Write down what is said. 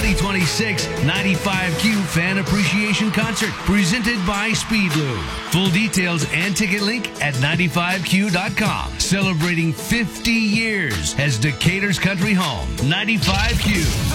2026 95Q Fan Appreciation Concert presented by Speedlube. Full details and ticket link at 95Q.com. Celebrating 50 years as Decatur's country home. 95Q.